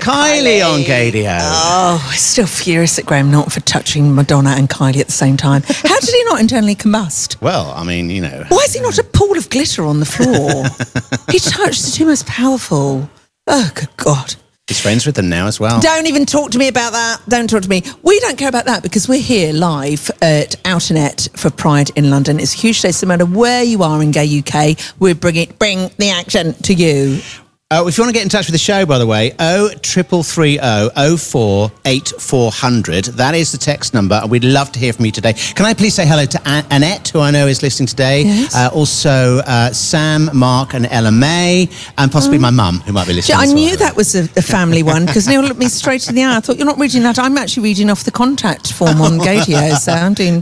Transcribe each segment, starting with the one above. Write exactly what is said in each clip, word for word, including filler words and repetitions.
Kylie, Kylie on Gaydio. Oh, I'm still furious at Graham Norton for touching Madonna and Kylie at the same time. How did he not internally combust? Well, I mean, you know. Why is he not a pool of glitter on the floor? He touched the two most powerful. Oh, good God. He's friends with them now as well. Don't even talk to me about that. Don't talk to me. We don't care about that because we're here live at Outernet for Pride in London. It's a huge day, so no matter where you are in gay U K, we're bringing bring the action to you. Oh, if you want to get in touch with the show, by the way, oh triple three oh oh four eight four hundred. That is the text number, and we'd love to hear from you today. Can I please say hello to An- Annette, who I know is listening today? Yes. Uh, also, uh, Sam, Mark, and Ella May, and possibly oh. my mum, who might be listening. Yeah, I as well. knew that was a, a family one because Neil looked me straight in the eye. I thought, you're not reading that. I'm actually reading off the contact form on Gaydio, so I'm doing.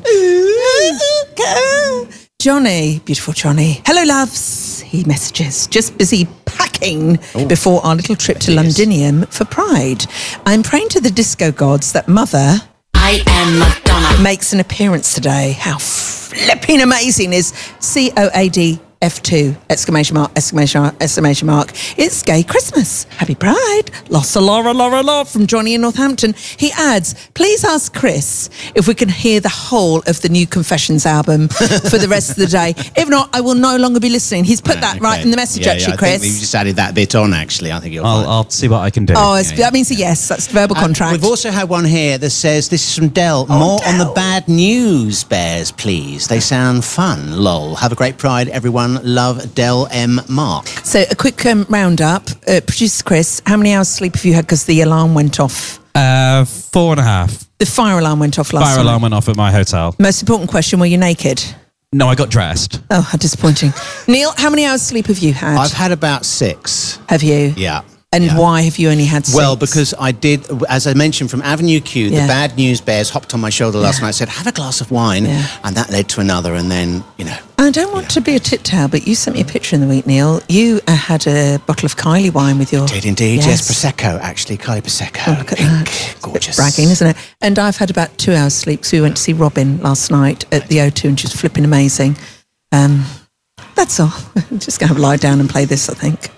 Johnny, beautiful Johnny. Hello, loves. He messages. Just busy packing Ooh. before our little trip to Londinium for Pride. I'm praying to the disco gods that Mother, I am Madonna, makes an appearance today. How flipping amazing is C O A D F two, exclamation mark, exclamation mark, exclamation mark. It's Gay Christmas. Happy Pride. Lossa Laura Laura Laura from Johnny in Northampton. He adds, please ask Chris if we can hear the whole of the new Confessions album for the rest of the day. If not, I will no longer be listening. He's put that okay. right in the message, yeah, actually, yeah, I Chris. think you just added that bit on, actually. I think you'll I'll, find. I'll see what I can do. Oh, it's, yeah, yeah. that means a yes. That's the verbal contract. Uh, we've also had one here that says, this is from Dell. Oh, More Del. on the bad news bears, please. They sound fun. Lol. Have a great Pride, everyone. Love, Dell M. Mark. So a quick um, roundup. Uh, Producer Chris, how many hours sleep have you had because the alarm went off? Uh, four and a half. The fire alarm went off last Fire night. alarm went off at my hotel. Most important question, were you naked? No, I got dressed. Oh, how disappointing. Neil, how many hours sleep have you had? I've had about six. Have you? Yeah. And yeah. why have you only had six? Well, because I did, as I mentioned, from Avenue Q, Yeah. the bad news bears hopped on my shoulder last Yeah. night and said, have a glass of wine. Yeah. And that led to another. And then, you know. I don't want to be a tit towel, but you sent me a picture in the week, Neil. You uh, had a bottle of Kylie wine with your... Did indeed, yes. Yes. Prosecco, actually. Kylie Prosecco. Oh, look at Pink. that. Gorgeous. Bragging, isn't it? And I've had about two hours sleep, so we went to see Robin last night at the O two and she was flipping amazing. Um, that's all. I'm just going to lie down and play this, I think.